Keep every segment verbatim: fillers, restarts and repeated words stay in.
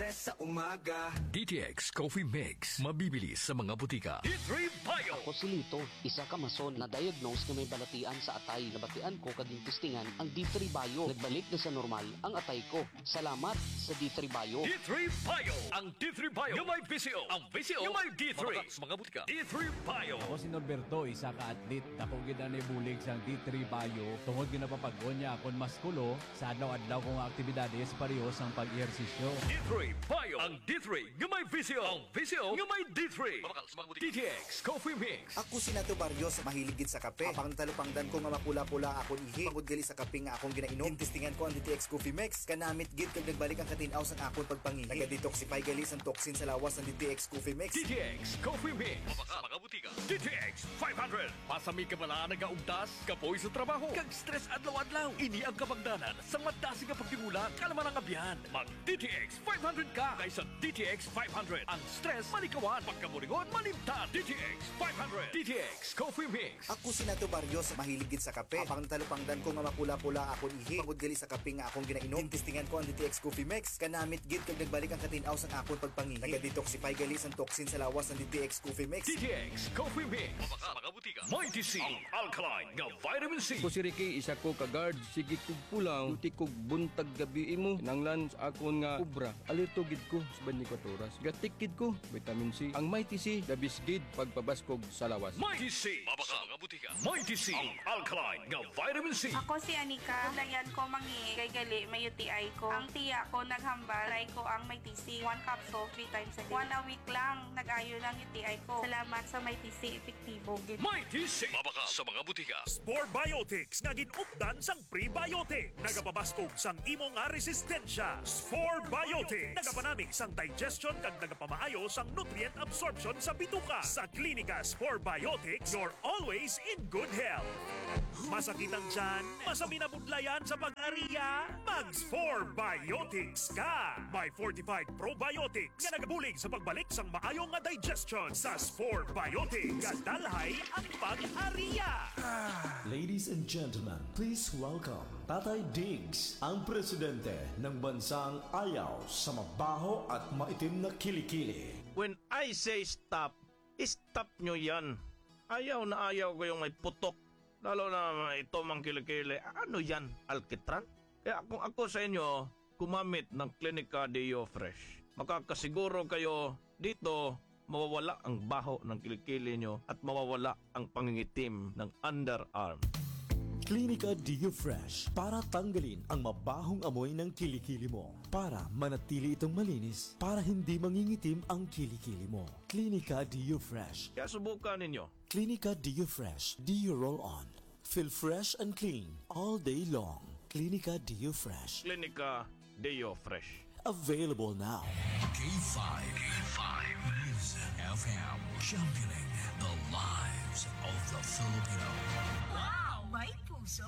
stress sa umaga. D T X Coffee Mix. Mabibili sa mga butika. D three Bio. Ako si Lito, isa ka mason na diagnose na may balatian sa atay. Nabatian ko kaging testingan ang D three Bio. Nagbalik na sa normal ang atay ko. Salamat sa D three Bio. D three Bio. Ang D three Bio yung may V C O. Ang V C O yung may D three. Sa mga butika. D three Bio. Ako si Norberto, isa ka atlet. Dako gid na bulig sa D three Bio. Tungod ginapapag-on niya akon maskulo sa adlaw-adlaw kong aktibidades parehos ang pag-ehersisyo. D three Bio. Ang D three yung may V C O. Ang V C O yung may D three. D T X Coffee Mix. Ako si Nato Barrios, mahilig gid sa kape. Apang talupangdan ko nga mapula-pula akong ihi. Pagod gali sa kape nga akong ginainom. Tintistingan ko ang D T X Coffee Mix. Kanamit gid kag nagbalik ang katinaw sa akong pagpangihi. Naga-detoxify gali sa toxin sa lawas ng D T X Coffee Mix. D T X Coffee Mix. Mabaka mga butika. D T X five hundred. Pasami ka bala nagaugdas, kapoy sa trabaho, kag stress adlaw-adlaw. Ini ang kabangdanan sa madasi nga pagtimula kalaman ang abyan. Mag D T X five hundred ka kaysa D T X five hundred. Ang stress malikawan, pagkamulingon malimtan. D T X five hundred. D T X Coffee Mix. Ako si Nato Barrios, mahilig gid sa kape. Apang talupangdan ko nga mapula-pula akong ihi. Pagod gali sa kape nga akong ginainom. Tintistingan ko ang D T X Coffee Mix. Kanamit gid kag nagbalik ang katinaw sa akong pagpangihi. Naga-detoxify gali sa toxin sa lawas ng D T X Coffee Mix. D T X Coffee Mix. Mabaka mga butika. May T C. Ang alkaline nga vitamin C. Ako si Ricky, isa ko ka-guard. Sige kog pulang, duty kog buntag gabi imo. Kinanglan sa akon nga kubra. Alerto gid ko sa twenty-four oras. Gatik gid ko, vitamin C. Ang may T C, dabis gid pagpabaskog sa lawas. May T C. Mabaka mga butika. May T C. Ang alkaline nga vitamin C. Ako si Anika. Dayan ko mangi kay gali may U T I ko. Ang tiya ko naghambal. Try ko ang may T C. One capsule, three times a day. One a week lang. Nag-ayo lang U T I ko. Salamat sa may T C. Epektibo gid. May T C. Mabaka sa mga butika. Spore Biotics nga ginupdan sang prebiotic. Nagapabaskog sang imo nga resistensya. Spore Biotics. Nagapanamig sang digestion kag nagapamaayo sang nutrient absorption sa bituka. Sa klinika Spore Biotics, you're always in good health. Masakit ang tiyan, masami na budlayan sa pag-ariya, mag-Spore Biotics ka! May fortified probiotics nga nagabulig sa pagbalik sang maayong nga digestion. Sa Spore Biotics, kadalhay ang pag-ariya! Ladies and gentlemen, please welcome Tatay Diggs, ang presidente ng bansang ayaw sa mabaho at maitim na kilikili. When I say stop, stop nyo yan. Ayaw na ayaw ko yung may putok. Lalo na ito mang kilikili. Ano yan? Alkitran? Kaya kung ako sa inyo, kumamit ng Clinica Deo Fresh. Makakasiguro kayo dito mawawala ang baho ng kilikili nyo at mawawala ang pangingitim ng underarm. Clinica Deo Fresh para tanggalin ang mabahong amoy ng kilikili mo. Para manatili itong malinis. Para hindi mangingitim ang kilikili mo. Clinica Deo Fresh. Kaya subukan ninyo. Clinica Deo Fresh. Deo Roll On. Feel fresh and clean all day long. Clinica Deo Fresh. Clinica Deo Fresh. Available now. K five. K five. News F M. Championing the lives of the Filipino. Wow! May puso!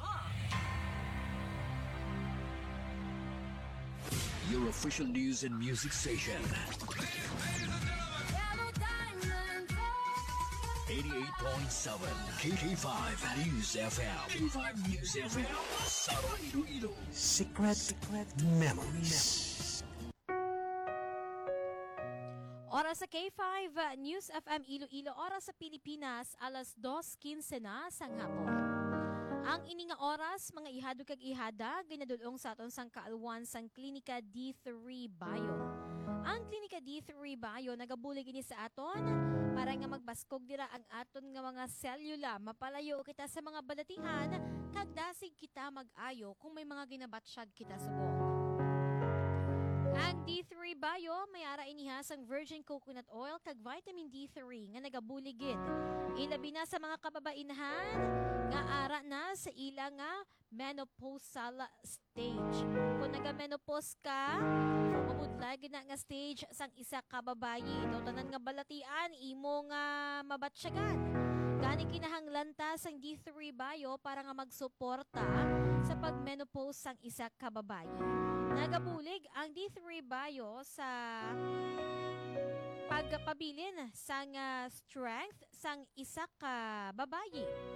Your official news and music station. eighty-eight point seven K K five News F M. K five News F M. Saro Iloilo. Secret, secret memories. Oras sa K five News F M Iloilo, oras sa Pilipinas, alas dos quince na sang hapon. Ang ini nga oras, mga ihado kag ihada, ginadulong sa aton sang kaalwan sang Klinika D three Bio. Ang Klinika D three Bio nagabulig ini sa aton para nga magbaskog dira ang aton nga mga selula, mapalayo kita sa mga balatihan, kag dasig kita mag-ayo kung may mga ginabatsyag kita subong. Ang D three Bio may ara iniha sang virgin coconut oil kag vitamin D three nga nagabuligid. Ilabi na sa mga kababainhan nga ara na sa ila nga menopausal stage. Kung naga-menopause ka, mabudlag na nga stage sang isa ka babayi. Ito tanan nga balatian imo nga mabatsyagan. Gani kinahanglan ta sang D three Bio para nga magsuporta sa pag-menopause sang isa ka babayi. Nagabulig ang D three Bio sa pagpabilin sang uh, strength sang isa ka babayi.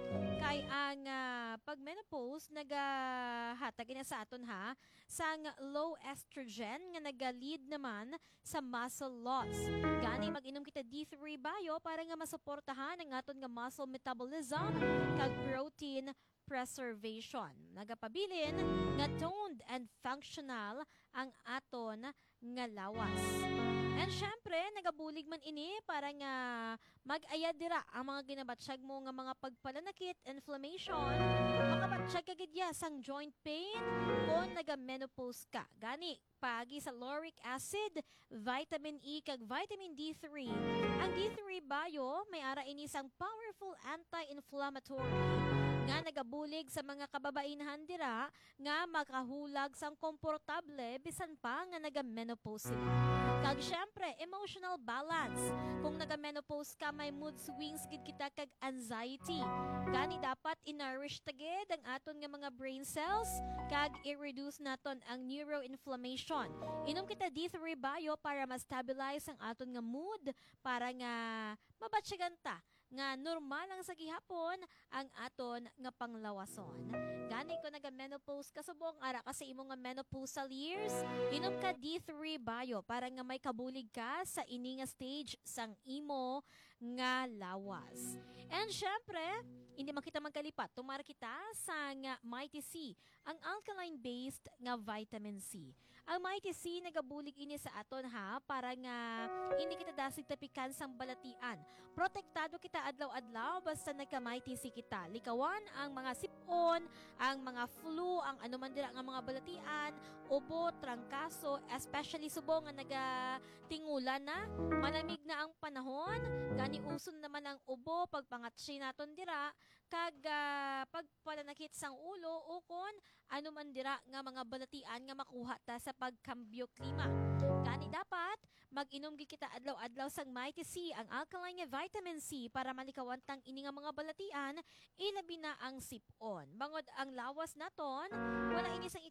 kay ang ah, pag menopause nagahatag ina sa aton ha sang low estrogen nga naga-lead naman sa muscle loss. Gani mag-inom kita D three Bio para nga masuportahan ang aton nga muscle metabolism kag protein preservation. Nagapabilin nga toned and functional ang aton nga lawas. And syempre, nagabulig man ini para nga mag-ayad dira ang mga ginabatsyag mo nga mga pagpalanakit, inflammation, makabatsyag kagidya sang joint pain kung naga-menopause ka. Gani, pagi sa lauric acid, vitamin E kag vitamin D three. Ang D three Bio may ara ini sang powerful anti-inflammatory nga nagabulig sa mga kababainahan dira nga makahulag sang komportable bisan pa nga naga-menopause sila. Kag syempre, emotional balance. Kung naga-menopause ka, may mood swings gid kita kag anxiety. Gani dapat i-nourish tagid ang aton nga mga brain cells kag i-reduce naton ang neuroinflammation. Inom kita D three Bio para ma-stabilize ang aton nga mood para nga mabatsyagan ta nga normal lang sa gihapon ang aton nga panglawason. Gani ko naga-menopause ka subong ara kasi imo nga menopausal years, inom ka D three Bio para nga may kabulig ka sa ini nga stage sang imo nga lawas. And syempre, hindi man kita magkalipat, tumara kita sa nga Mighty C, ang alkaline-based nga vitamin C. Ang Mighty C nagabulig ini sa aton ha para nga hindi kita dasig tapikan sang balatian. Protektado kita adlaw-adlaw basta nagka-Mighty C kita. Likawan ang mga sipon, ang mga flu, ang anuman dira nga mga balatian, ubo, trangkaso, especially subong nga nagatingulan na, malamig na ang panahon, gani uson naman ang ubo pagpangatsi naton dira kag uh, pagpalanakit sang ulo o kon ano man dira nga mga balatian nga makuha ta sa pagkambyo klima. Gani dapat mag-inom gid kita adlaw-adlaw sang Mighty C, ang alkaline nga vitamin C para malikawan tang ini nga mga balatian, ilabi na ang sipon. Bangod ang lawas naton, wala ini sang